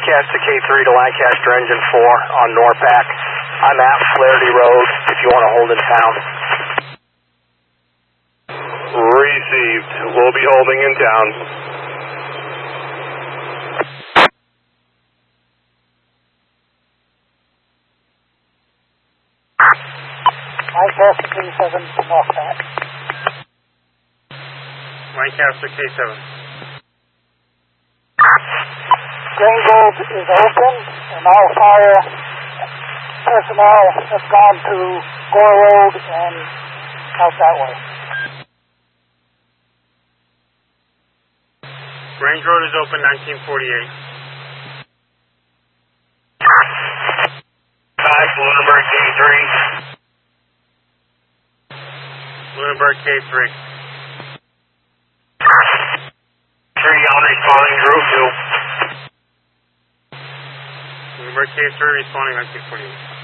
Lancaster K3 to Lancaster Engine 4 on NORPAC. I'm at Flaherty Road if you want to hold in town. Received. We'll be holding in town. Lancaster K7 to NORPAC. Lancaster K7. Green Grove is open, and all fire personnel have gone to Gore Road and out that way. Range Road is open 1948. Lunenburg K3. Lunenburg K3. 3 on responding group 2. Lunenburg K3 responding 1948.